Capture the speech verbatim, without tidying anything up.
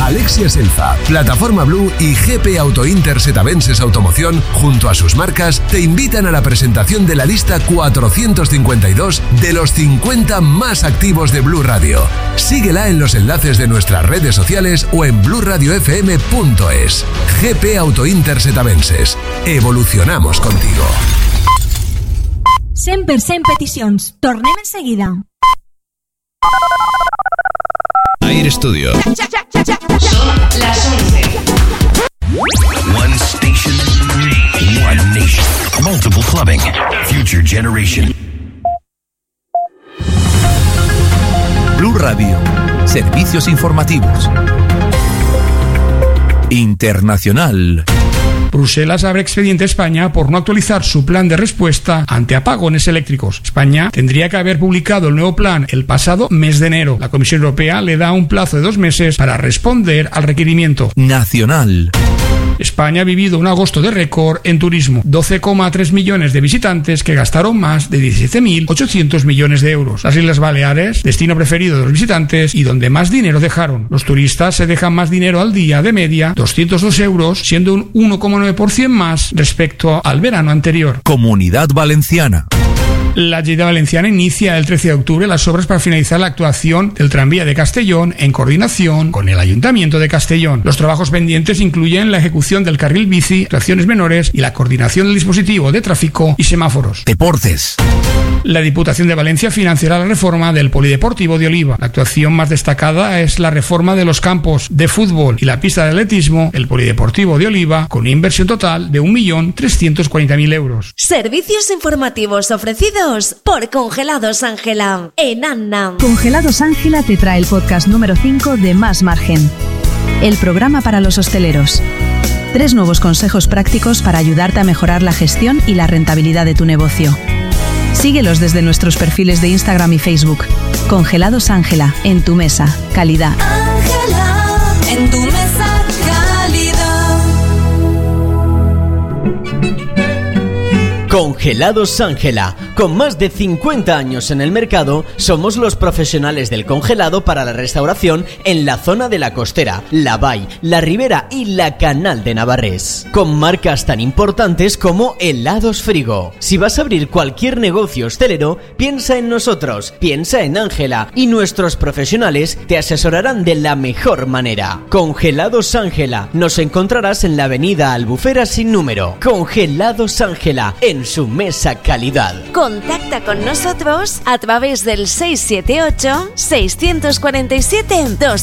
Alexia Selfa, Plataforma Blue y G P Auto Inter Setavenses Automoción, junto a sus marcas, te invitan a la presentación de la lista cuatrocientos cincuenta y dos de los cincuenta más activos de Blue Radio. Síguela en los enlaces de nuestras redes sociales o en blue radio f m punto es. G P Auto Inter Setavenses. Evolucionamos contigo. cent per cent peticions. Tornem enseguida. Air Studio. Son las once. One station, one nation. Multiple clubbing. Future generation. Blue Radio. Servicios informativos. Internacional. Bruselas abre expediente a España por no actualizar su plan de respuesta ante apagones eléctricos. España tendría que haber publicado el nuevo plan el pasado mes de enero. La Comisión Europea le da un plazo de dos meses para responder al requerimiento. Nacional. España ha vivido un agosto de récord en turismo. doce coma tres millones de visitantes que gastaron más de diecisiete mil ochocientos millones de euros. Las Islas Baleares, destino preferido de los visitantes y donde más dinero dejaron. Los turistas se dejan más dinero al día de media, doscientos dos euros, siendo un uno coma nueve por ciento más respecto al verano anterior. Comunidad Valenciana. La Generalitat Valenciana inicia el trece de octubre las obras para finalizar la actuación del tranvía de Castellón en coordinación con el Ayuntamiento de Castellón. Los trabajos pendientes incluyen la ejecución del carril bici, actuaciones menores y la coordinación del dispositivo de tráfico y semáforos. Deportes. La Diputación de Valencia financiará la reforma del Polideportivo de Oliva. La actuación más destacada es la reforma de los campos de fútbol y la pista de atletismo del Polideportivo de Oliva, con una inversión total de un millón trescientos cuarenta mil euros. Servicios informativos ofrecidos por Congelados Ángela en Anna. Congelados Ángela te trae el podcast número cinco de Más Margen, el programa para los hosteleros. Tres nuevos consejos prácticos para ayudarte a mejorar la gestión y la rentabilidad de tu negocio. Síguelos desde nuestros perfiles de Instagram y Facebook. Congelados Ángela, en tu mesa, calidad. Ángela, en tu mesa, calidad. Congelados Ángela. Con más de cincuenta años en el mercado, somos los profesionales del congelado para la restauración en la zona de la Costera, la Vall, la Ribera y la Canal de Navarrés. Con marcas tan importantes como Helados Frigo. Si vas a abrir cualquier negocio hostelero, piensa en nosotros, piensa en Ángela y nuestros profesionales te asesorarán de la mejor manera. Congelados Ángela. Nos encontrarás en la avenida Albufera sin número. Congelados Ángela, en su mesa calidad. Contacta con nosotros a través del seis siete ocho, seis cuatro siete, dos